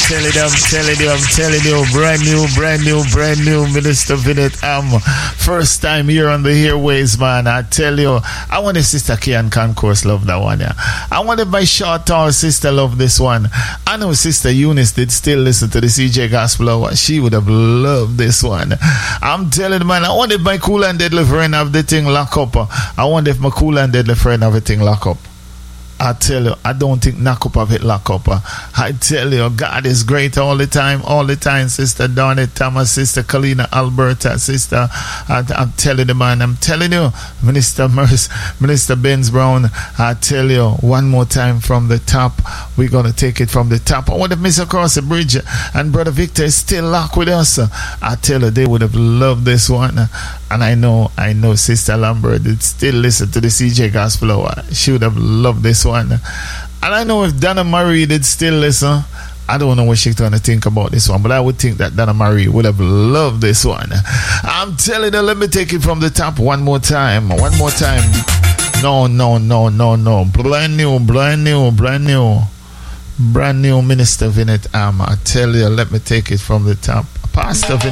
telling you, brand new Minister Vinette. First time here on the Airways, man. I tell you, I want Sister Kian Concourse love that one, yeah. I wanted my short tall sister love this one. I know Sister Eunice did still listen to the CJ Gospel Hour. She would have loved this one. I'm telling you, man, I wanted my cool and deadly friend have the thing lock up. I wonder if my cool and deadly friend have the thing lock up. I tell you, I don't think knock up of it lock up. I tell you, God is great all the time, Sister Donnie Thomas, Sister Kalina Alberta, Sister, I'm telling you, man, I'm telling you, Minister Merce, Minister Benz Brown, I tell you, one more time from the top, we're going to take it from the top. I want to miss across the bridge, and Brother Victor is still locked with us. I tell you, they would have loved this one, and I know Sister Lambert did still listen to the CJ Gospel Hour. She would have loved this one. And I know if Donna Marie did still listen, I don't know what she's going to think about this one, but I would think that Donna Marie would have loved this one. I'm telling you, let me take it from the top one more time. No. Brand new Minister Vinette. I tell you, let me take it from the top. Pastor Vinette.